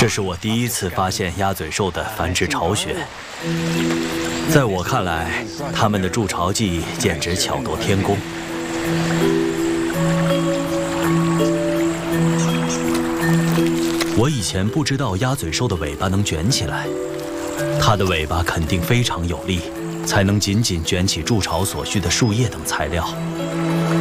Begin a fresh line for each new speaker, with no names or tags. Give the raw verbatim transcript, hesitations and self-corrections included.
这是我第一次发现鸭嘴兽的繁殖巢穴。在我看来，它们的筑巢技简直巧夺天工。我以前不知道鸭嘴兽的尾巴能卷起来，它的尾巴肯定非常有力，才能紧紧卷起筑巢所需的树叶等材料。